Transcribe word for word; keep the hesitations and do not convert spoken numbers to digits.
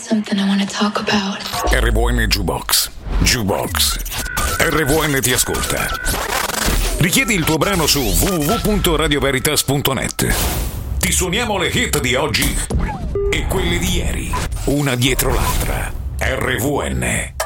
something I want to talk about. R V N Jukebox. Jukebox. R V N ti ascolta. Richiedi il tuo brano su w w w punto radio veritas punto net. Ti suoniamo le hit di oggi e quelle di ieri, una dietro l'altra. R V N.